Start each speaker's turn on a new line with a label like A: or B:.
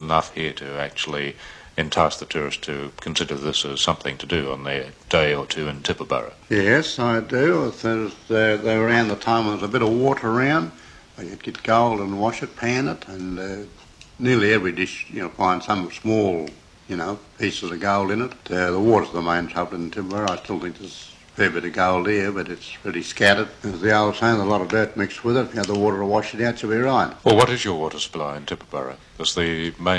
A: enough here to actually entice the tourists to consider this as something to do on their day or two in Tibooburra?
B: Yes, I do. They were around the time when there was a bit of water around. You'd get gold and wash it, pan it, and nearly every dish you'll find some small, pieces of gold in it. The water's the main trouble in Tibooburra. I still think there's a fair bit of gold here, but it's pretty scattered. As the old saying, a lot of dirt mixed with it. If you have the water to wash it out, you'll be right.
A: Well, what is your water supply in Tibooburra? Does the main